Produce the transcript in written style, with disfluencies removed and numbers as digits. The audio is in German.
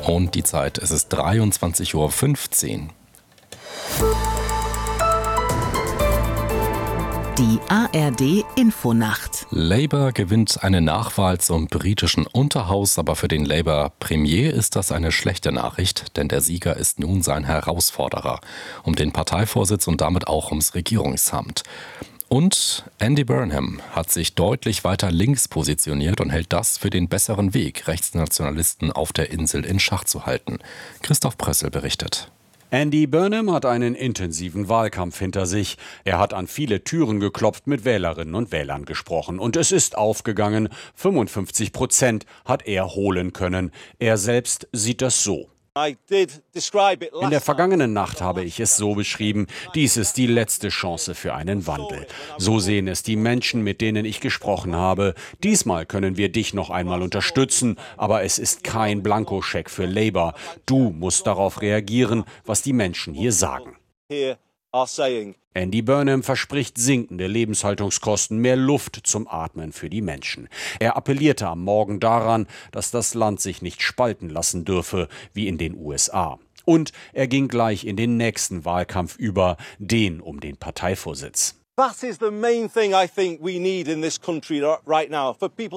Und die Zeit, es ist 23:15 Uhr. Die ARD-Infonacht. Labour gewinnt eine Nachwahl zum britischen Unterhaus, aber für den Labour-Premier ist das eine schlechte Nachricht, denn der Sieger ist nun sein Herausforderer um den Parteivorsitz und damit auch ums Regierungsamt. Und Andy Burnham hat sich deutlich weiter links positioniert und hält das für den besseren Weg, Rechtsnationalisten auf der Insel in Schach zu halten. Christoph Prössel berichtet. Andy Burnham hat einen intensiven Wahlkampf hinter sich. Er hat an viele Türen geklopft, mit Wählerinnen und Wählern gesprochen. Und es ist aufgegangen. 55% hat er holen können. Er selbst sieht das so. In der vergangenen Nacht habe ich es so beschrieben, dies ist die letzte Chance für einen Wandel. So sehen es die Menschen, mit denen ich gesprochen habe. Diesmal können wir dich noch einmal unterstützen, aber es ist kein Blankoscheck für Labour. Du musst darauf reagieren, was die Menschen hier sagen. Andy Burnham verspricht sinkende Lebenshaltungskosten, mehr Luft zum Atmen für die Menschen. Er appellierte am Morgen daran, dass das Land sich nicht spalten lassen dürfe, wie in den USA. Und er ging gleich in den nächsten Wahlkampf über, den um den Parteivorsitz. That is the main thing I think we need in this country right now, for people